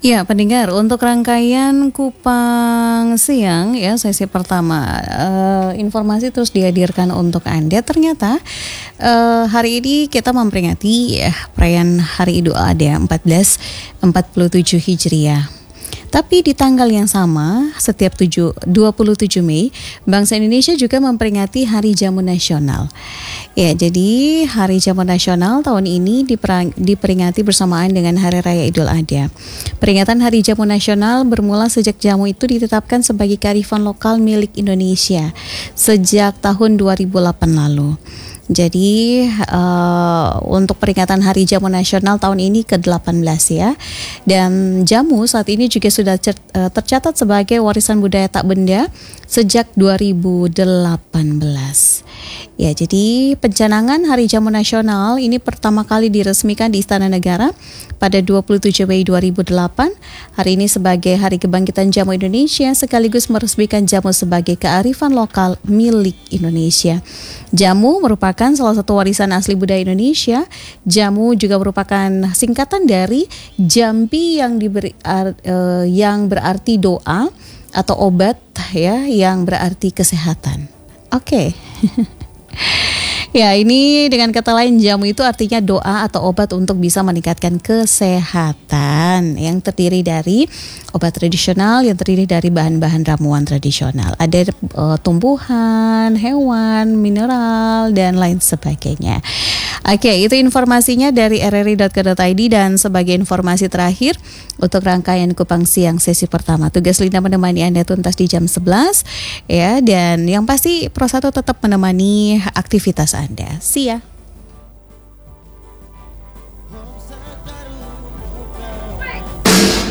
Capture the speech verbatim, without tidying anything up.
Ya, pendengar, untuk rangkaian Kupang Siang ya sesi pertama, eh, informasi terus dihadirkan untuk Anda. Ternyata eh, hari ini kita memperingati ya perayaan Hari Idul Adha seribu empat ratus empat puluh tujuh Hijriah. Tapi di tanggal yang sama, setiap dua puluh tujuh Mei, bangsa Indonesia juga memperingati Hari Jamu Nasional. Ya, jadi Hari Jamu Nasional tahun ini diperingati bersamaan dengan Hari Raya Idul Adha. Peringatan Hari Jamu Nasional bermula sejak jamu itu ditetapkan sebagai kearifan lokal milik Indonesia sejak tahun dua ribu delapan lalu. Jadi uh, untuk peringatan Hari Jamu Nasional tahun ini ke delapan belas ya. Dan jamu saat ini juga sudah tercatat sebagai warisan budaya tak benda sejak dua ribu delapan belas. Ya, jadi pencanangan Hari Jamu Nasional ini pertama kali diresmikan di Istana Negara pada dua puluh tujuh Mei dua ribu delapan. Hari ini sebagai Hari Kebangkitan Jamu Indonesia sekaligus meresmikan jamu sebagai kearifan lokal milik Indonesia. Jamu merupakan salah satu warisan asli budaya Indonesia. Jamu juga merupakan singkatan dari jampi yang diberi uh, yang berarti doa atau obat ya yang berarti kesehatan. Oke. Okay. Ya, ini dengan kata lain jamu itu artinya doa atau obat untuk bisa meningkatkan kesehatan yang terdiri dari obat tradisional yang terdiri dari bahan-bahan ramuan tradisional. Ada uh, tumbuhan, hewan, mineral, dan lain sebagainya. Oke, itu informasinya dari r r i dot co dot i d dan sebagai informasi terakhir untuk rangkaian Kupang Siang sesi pertama. Tugas Linda menemani Anda tuntas di jam sebelas ya, dan yang pasti Pro satu tetap menemani aktivitas Anda. See ya.